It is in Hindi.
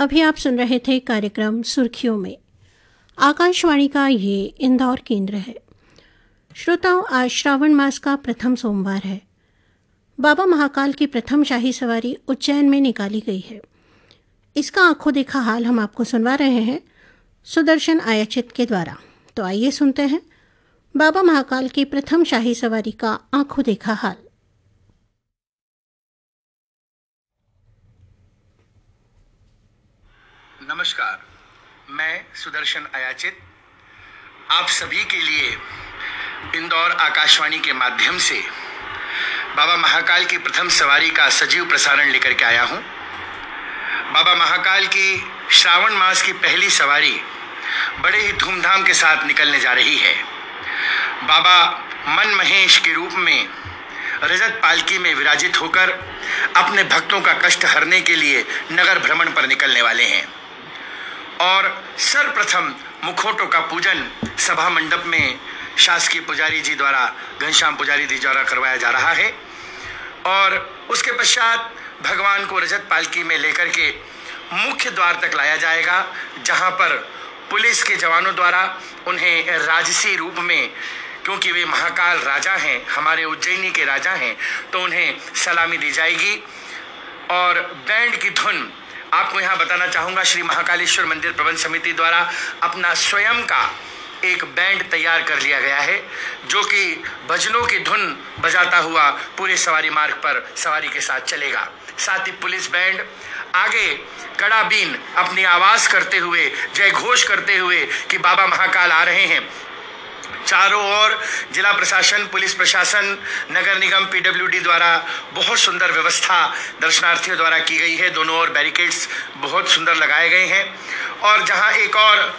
अभी आप सुन रहे थे कार्यक्रम सुर्खियों में। आकाशवाणी का ये इंदौर केंद्र है। श्रोताओं, आज श्रावण मास का प्रथम सोमवार है। बाबा महाकाल की प्रथम शाही सवारी उज्जैन में निकाली गई है। इसका आंखों देखा हाल हम आपको सुनवा रहे हैं सुदर्शन आयाचित के द्वारा। तो आइए सुनते हैं बाबा महाकाल की प्रथम शाही सवारी का आंखों देखा हाल। नमस्कार, मैं सुदर्शन आयाचित आप सभी के लिए इंदौर आकाशवाणी के माध्यम से बाबा महाकाल की प्रथम सवारी का सजीव प्रसारण लेकर के आया हूं। बाबा महाकाल की श्रावण मास की पहली सवारी बड़े ही धूमधाम के साथ निकलने जा रही है। बाबा मन महेश के रूप में रजत पालकी में विराजित होकर अपने भक्तों का कष्ट हरने के लिए नगर भ्रमण पर निकलने वाले हैं और सर्वप्रथम मुखौटों का पूजन सभा मंडप में शासकीय पुजारी जी द्वारा, घनश्याम पुजारी जी द्वारा करवाया जा रहा है और उसके पश्चात भगवान को रजत पालकी में लेकर के मुख्य द्वार तक लाया जाएगा, जहां पर पुलिस के जवानों द्वारा उन्हें राजसी रूप में, क्योंकि वे महाकाल राजा हैं, हमारे उज्जैनी के राजा हैं, तो उन्हें सलामी दी जाएगी। और बैंड की धुन आपको यहाँ बताना चाहूँगा, श्री महाकालेश्वर मंदिर प्रबंध समिति द्वारा अपना स्वयं का एक बैंड तैयार कर लिया गया है, जो कि भजनों की धुन बजाता हुआ पूरे सवारी मार्ग पर सवारी के साथ चलेगा। साथ ही पुलिस बैंड आगे कड़ा बीन अपनी आवाज़ करते हुए, जय घोष करते हुए कि बाबा महाकाल आ रहे हैं। चारों ओर जिला प्रशासन, पुलिस प्रशासन, नगर निगम, पीडब्ल्यूडी द्वारा बहुत सुंदर व्यवस्था दर्शनार्थियों द्वारा की गई है। दोनों ओर बैरिकेड्स बहुत सुंदर लगाए गए हैं और जहां एक और